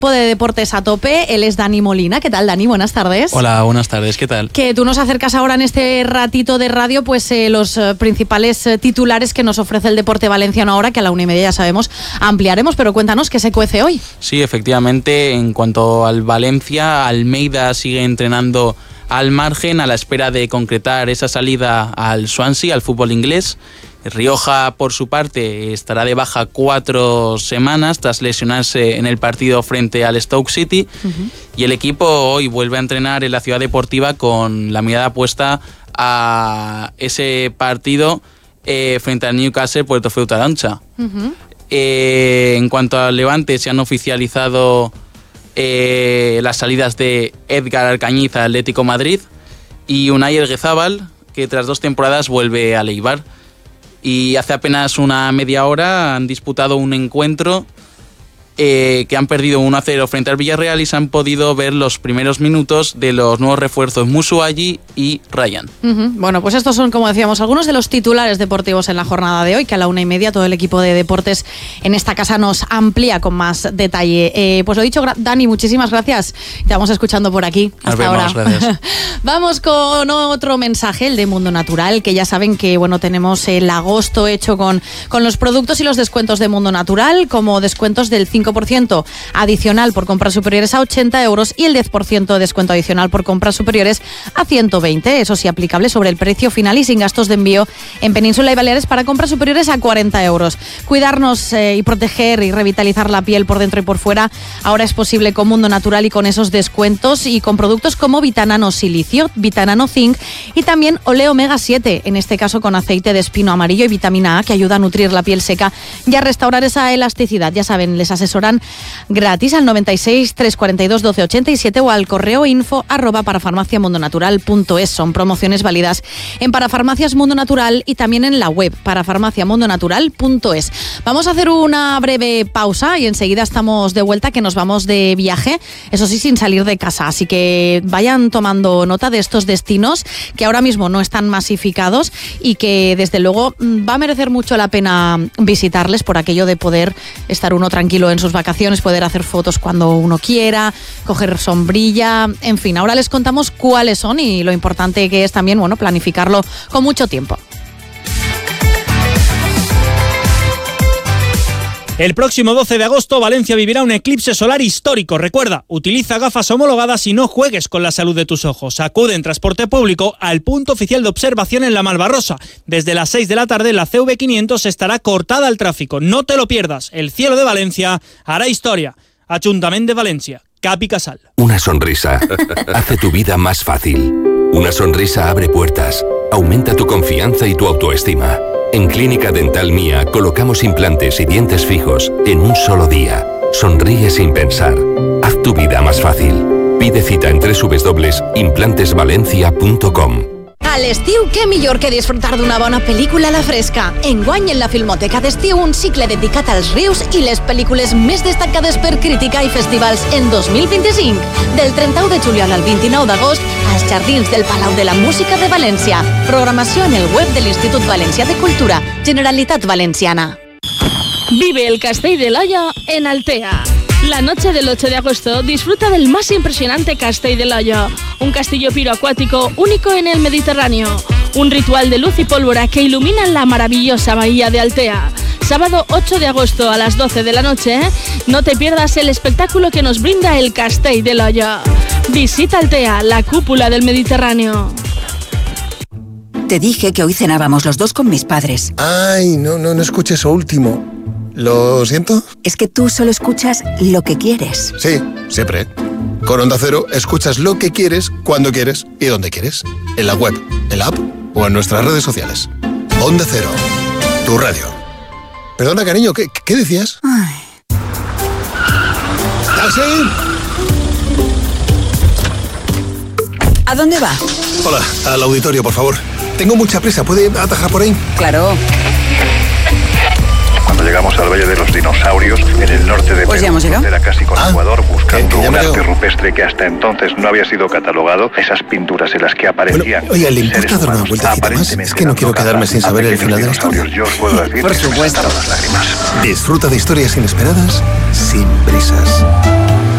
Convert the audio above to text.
De deportes a tope, él es Dani Molina. ¿Qué tal, Dani? Buenas tardes. Hola, buenas tardes, ¿qué tal? Que tú nos acercas ahora en este ratito de radio pues los principales titulares que nos ofrece el deporte valenciano ahora, que a la 1:30 ya sabemos ampliaremos, pero cuéntanos qué se cuece hoy. Sí, efectivamente, en cuanto al Valencia, Almeida sigue entrenando al margen a la espera de concretar esa salida al Swansea, al fútbol inglés. Rioja, por su parte, estará de baja 4 semanas tras lesionarse en el partido frente al Stoke City. Y el equipo hoy vuelve a entrenar en la Ciudad Deportiva con la mirada puesta a ese partido frente al Newcastle Puerto Feuta-Dancha. En cuanto al Levante, se han oficializado las salidas de Edgar Alcañiz al Atlético Madrid y Unai Elguezábal, que tras 2 temporadas vuelve al Eibar. Y hace apenas una media hora han disputado un encuentro que han perdido 1-0 frente al Villarreal y se han podido ver los primeros minutos de los nuevos refuerzos Musu Aji y Ryan. Bueno, pues estos son, como decíamos, algunos de los titulares deportivos en la jornada de hoy, que a la 1:30 todo el equipo de deportes en esta casa nos amplía con más detalle. Pues lo dicho, Dani, muchísimas gracias. Te vamos escuchando por aquí. Hasta ahora. Gracias. Vamos con otro mensaje, el de Mundo Natural, que ya saben que bueno, tenemos el agosto hecho con los productos y los descuentos de Mundo Natural, como descuentos del 5% adicional por compras superiores a 80 euros y el 10% de descuento adicional por compras superiores a 120, eso sí, aplicable sobre el precio final y sin gastos de envío en Península y Baleares para compras superiores a 40 euros. Cuidarnos y proteger y revitalizar la piel por dentro y por fuera ahora es posible con Mundo Natural y con esos descuentos y con productos como Vitanano Silicio, Vitanano Zinc y también Oleo Omega 7, en este caso con aceite de espino amarillo y vitamina A, que ayuda a nutrir la piel seca y a restaurar esa elasticidad. Ya saben, les asesoran gratis al 96 342 1287 o al correo info@parafarmaciamundonatural.es. Son promociones válidas en Parafarmacias Mundo Natural y también en la web parafarmaciamundonatural.es. Vamos a hacer una breve pausa y enseguida estamos de vuelta, que nos vamos de viaje, eso sí, sin salir de casa, así que vayan tomando nota de estos destinos que ahora mismo no están masificados y que desde luego va a merecer mucho la pena visitarles por aquello de poder estar uno tranquilo en sus vacaciones, poder hacer fotos cuando uno quiera, coger sombrilla, en fin, ahora les contamos cuáles son y lo importante que es también, bueno, planificarlo con mucho tiempo. El próximo 12 de agosto Valencia vivirá un eclipse solar histórico. Recuerda, utiliza gafas homologadas y no juegues con la salud de tus ojos. Acude en transporte público al punto oficial de observación en la Malvarrosa. Desde las 6 de la tarde la CV500 estará cortada al tráfico. No te lo pierdas. El cielo de Valencia hará historia. Ayuntamiento de Valencia. Capi Casal. Una sonrisa hace tu vida más fácil. Una sonrisa abre puertas, aumenta tu confianza y tu autoestima. En Clínica Dental Mía colocamos implantes y dientes fijos en un solo día. Sonríe sin pensar. Haz tu vida más fácil. Pide cita en www.implantesvalencia.com. A l'estiu, què millor que disfrutar d'una bona pel·lícula a la fresca. Enguany, en la Filmoteca d'Estiu, un cicle dedicat als rius i les pel·lícules més destacades per crítica i festivals en 2025. Del 31 de juliol al 29 d'agost, als Jardins del Palau de la Música de València. Programació en el web de l'Institut Valencià de Cultura, Generalitat Valenciana. Vive el Castell de l'Olla en Altea. La noche del 8 de agosto disfruta del más impresionante Castell de l'Olla, un castillo piroacuático único en el Mediterráneo, un ritual de luz y pólvora que ilumina la maravillosa bahía de Altea. Sábado 8 de agosto a las 12 de la noche, no te pierdas el espectáculo que nos brinda el Castell de l'Olla. Visita Altea, la cúpula del Mediterráneo. Te dije que hoy cenábamos los dos con mis padres. Ay, no escuché eso último. ¿Lo siento? Es que tú solo escuchas lo que quieres. Sí, siempre. Con Onda Cero escuchas lo que quieres, cuando quieres y donde quieres. En la web, en la app o en nuestras redes sociales. Onda Cero, tu radio. Perdona, cariño, ¿qué decías? Ay. ¡Taxi! ¿A dónde va? Hola, al auditorio, por favor. Tengo mucha prisa, ¿puede atajar por ahí? Claro. Cuando llegamos al Valle de los Dinosaurios, en el norte de Pues ya hemos llegado. Era casi con Ecuador, buscando que un ya arte rupestre que hasta entonces no había sido catalogado. Esas pinturas en las que aparecían. Bueno, oiga, ¿le importa dar una vueltecita más? Es que no quiero quedarme sin saber el final de la historia. Yo os puedo decir Por que se me supuesto. saltaron las lágrimas. Disfruta de historias inesperadas sin prisas.